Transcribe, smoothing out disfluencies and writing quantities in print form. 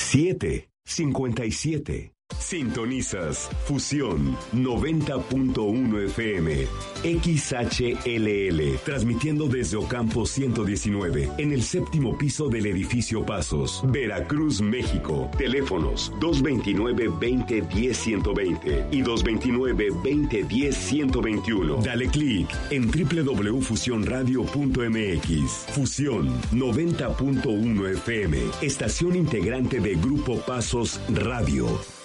757. Sintonizas Fusión 90.1 FM, XHLL, transmitiendo desde Ocampo 119, en el séptimo piso del edificio Pasos, Veracruz, México. Teléfonos 229-2010-120 y 229-2010-121. Dale clic en www.fusionradio.mx. Fusión 90.1 FM, estación integrante de Grupo Pasos Radio.